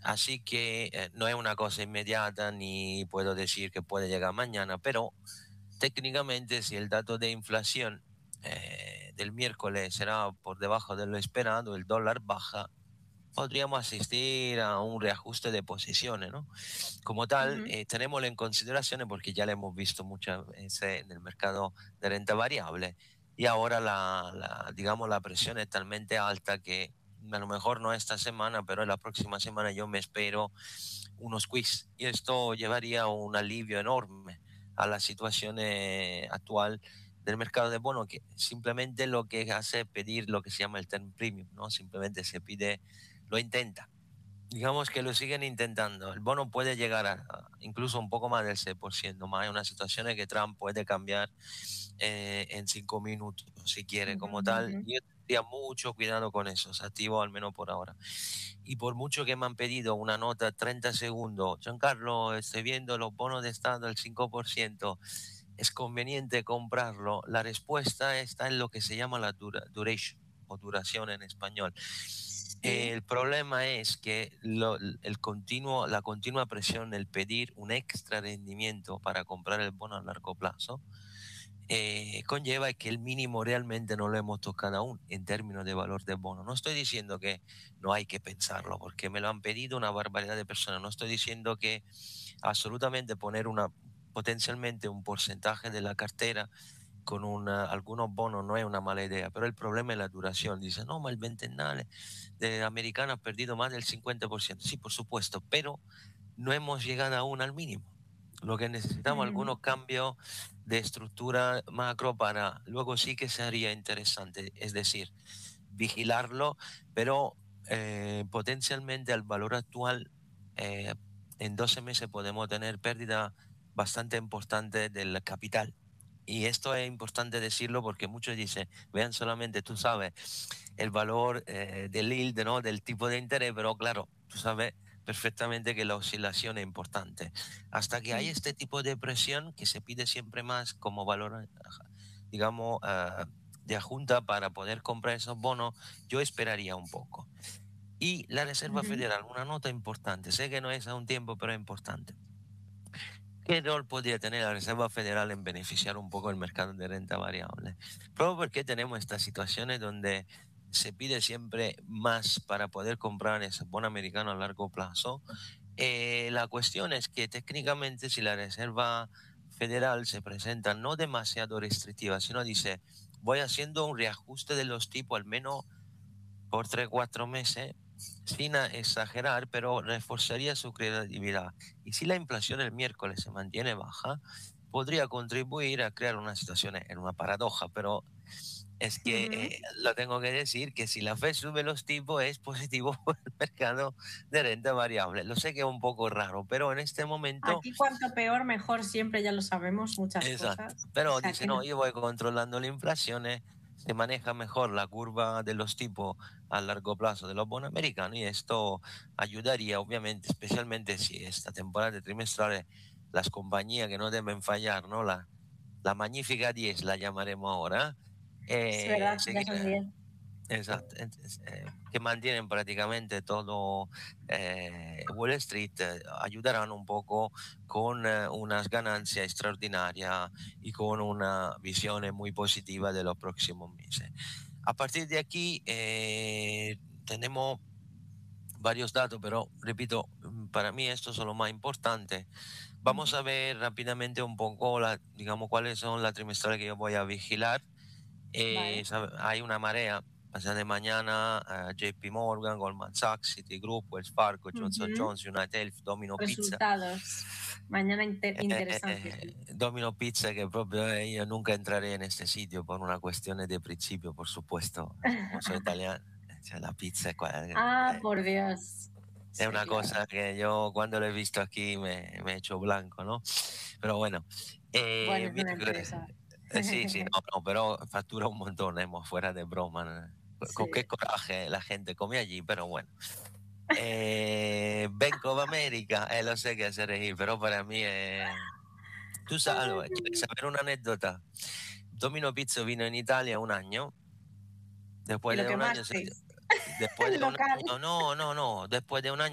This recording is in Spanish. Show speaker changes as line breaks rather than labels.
Así que no es una cosa inmediata ni puedo decir que puede llegar mañana, pero técnicamente si el dato de inflación del miércoles será por debajo de lo esperado, el dólar baja, podríamos asistir a un reajuste de posiciones, ¿no? Como tal,
Ujú.
tenémoslo en consideración porque ya lo hemos visto muchas veces en el mercado de renta variable y ahora digamos, la presión es talmente alta que a lo mejor no esta semana, pero la próxima semana yo me espero unos quiz y esto llevaría a un alivio enorme a la situación actual del mercado de bonos, que simplemente lo que hace es pedir lo que se llama el term premium, ¿no? Simplemente se pide, lo intenta. Digamos que lo siguen intentando. El bono puede llegar a incluso un poco más del 6%, más. Hay unas situaciones que Trump puede cambiar en 5 minutos, si quiere,
Ujú,
como tal.
ujú.
Yo tendría mucho cuidado con esos activos, al menos por ahora. Y por mucho que me han pedido una nota 30 segundos, Giancarlo, estoy viendo los bonos de Estado al 5%, ¿es conveniente comprarlo? La respuesta está en lo que se llama la duration o duración en español.
Sí.
El problema es que la continua presión, el pedir un extra rendimiento para comprar el bono a largo plazo, conlleva que el mínimo realmente no lo hemos tocado aún en términos de valor del bono. No estoy diciendo que no hay que pensarlo, porque me lo han pedido una barbaridad de personas. No estoy diciendo que absolutamente poner potencialmente un porcentaje de la cartera con algunos bonos no es una mala idea, pero el problema es la duración. Dice, no, ma el ventennale de americano ha perdido más del 50%. Sí, por supuesto, pero no hemos llegado aún al mínimo. Lo que necesitamos
Ujú,
algunos cambios de estructura macro para luego sí que sería interesante, es decir, vigilarlo, pero potencialmente al valor actual eh, en 12 meses podemos tener pérdida bastante importante del capital. Y esto es importante decirlo porque muchos dicen, vean solamente, tú sabes, el valor del yield, ¿no? Del tipo de interés, pero claro, tú sabes perfectamente que la oscilación es importante. Hasta que hay
mm,
este tipo de presión que se pide siempre más como valor, digamos, de adjunta para poder comprar esos bonos, yo esperaría un poco. Y la Reserva
ujú.
Federal, una nota importante, sé que no es a un tiempo, pero es importante. ¿Qué rol podría tener la Reserva Federal en beneficiar un poco el mercado de renta variable? Pero porque tenemos estas situaciones donde se pide siempre más para poder comprar ese bono americano a largo plazo. La cuestión es que técnicamente si la Reserva Federal se presenta no demasiado restrictiva, sino dice, voy haciendo un reajuste de los tipos al menos por 3 o 4 meses, sin exagerar, pero reforzaría su credibilidad. Y si la inflación el miércoles se mantiene baja, podría contribuir a crear una situación en una paradoja, pero es que
Ujú.
lo tengo que decir que si la Fed sube los tipos es positivo por el mercado de renta variable. Lo sé que es un poco raro, pero en este momento,
Aquí cuanto peor, mejor siempre, ya lo sabemos, muchas
exacto.
cosas. O
Pero
sea
dice,
que
no,
no.
yo voy controlando la inflación, se maneja mejor la curva de los tipos a largo plazo de los bonos americanos y esto ayudaría, obviamente, especialmente si esta temporada de trimestrales, las compañías que no deben fallar, ¿no? La magnífica 10 la llamaremos ahora,
Es verdad, ya
seguir,
son 10.
exacto, que mantienen prácticamente todo Wall Street, ayudarán un poco con unas ganancias extraordinarias y con una visión muy positiva de los próximos meses. A partir de aquí tenemos varios datos, pero repito, para mí estos son los más importantes. Vamos
Ujú.
a ver rápidamente un poco, digamos, cuáles son las trimestrales que yo voy a vigilar.
Vale.
Hay una marea. Pasado de mañana, JP Morgan, Goldman Sachs, Citigroup, Wells Fargo, Johnson
Ujú.
Johnson, United Health, Domino Pizza.
Resultados. Mañana interesante, sí.
Domino Pizza, que proprio io nunca entraré en este sitio por una cuestión de principio, por supuesto. Como soy italiano, cioè, la pizza
Ah, por Dios.
es
Sí,
una
claro.
cosa que yo cuando lo he visto aquí me he hecho blanco, ¿no? Pero bueno,
Bueno, es una
miércoles,
empresa.
sí, sí, no, no, pero factura un montón, fuera de broma, ¿no? Con qué
Sí.
coraje la gente come allí, pero bueno. Bank of America, lo sé que hace reír, pero para mí es... Tú sabes,
Ay,
allora, ¿quieres saber una anécdota? Domino Pizza vino en Italia un año,
y
después
lo
de un año,
quemasteis.
después
El
de un
local.
año, no, no, no, después de un año